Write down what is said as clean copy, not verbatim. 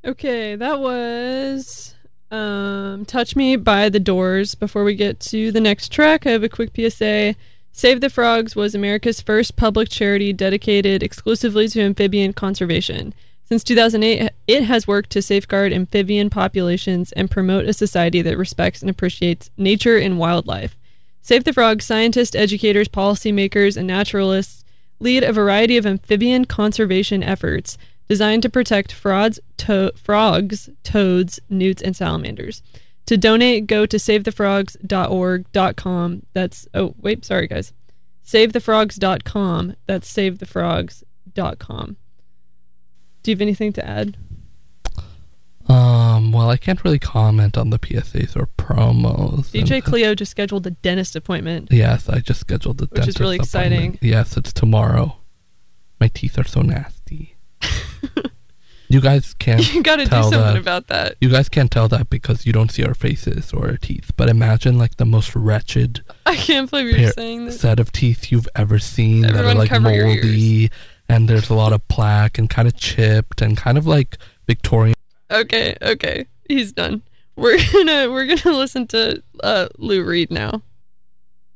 Okay, that was Touch Me by The Doors. Before we get to the next track, I have a quick PSA. Save the Frogs was America's first public charity dedicated exclusively to amphibian conservation. Since 2008, it has worked to safeguard amphibian populations and promote a society that respects and appreciates nature and wildlife. Save the Frogs scientists, educators, policymakers, and naturalists lead a variety of amphibian conservation efforts designed to protect frogs, toads, newts, and salamanders. To donate, go to savethefrogs.org.com. Savethefrogs.com. That's savethefrogs.com. Do you have anything to add? Well, I can't really comment on the PSAs or promos. DJ Cleo just scheduled a dentist appointment. Yes, I just scheduled the dentist which is really exciting. Yes, it's tomorrow. My teeth are so nasty. You guys can't You gotta do something about that. You guys can't tell that because you don't see our faces or our teeth. But imagine like the most wretched I can't believe you're saying this. Set of teeth you've ever seen. Everyone that are like cover your moldy ears. And there's a lot of plaque and kind of chipped and kind of like Victorian. Okay. He's done. We're gonna listen to Lou Reed now.